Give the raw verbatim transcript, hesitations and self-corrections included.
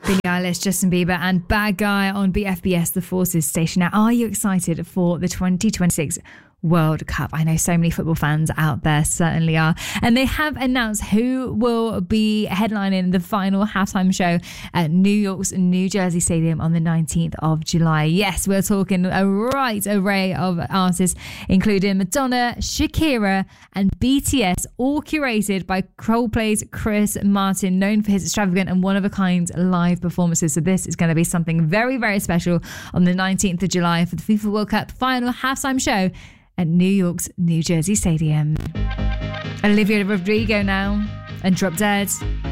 Billie Eilish, Justin Bieber and Bad Guy on B F B S The Forces station. Now, are you excited for the twenty twenty-six World Cup? I know so many football fans out there certainly are. And they have announced who will be headlining the final halftime show at New York's New Jersey Stadium on the nineteenth of July. Yes, we're talking a right array of artists, including Madonna, Shakira and B T S, all curated by Coldplay's Chris Martin, known for his extravagant and one-of-a-kind live performances. So this is going to be something very, very special on the nineteenth of July for the FIFA World Cup final halftime show at New York's New Jersey Stadium. Olivia Rodrigo now and Drop Dead.